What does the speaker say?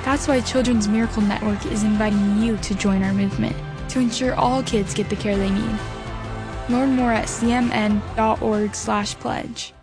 That's why Children's Miracle Network is inviting you to join our movement to ensure all kids get the care they need. Learn more at cmn.org/pledge.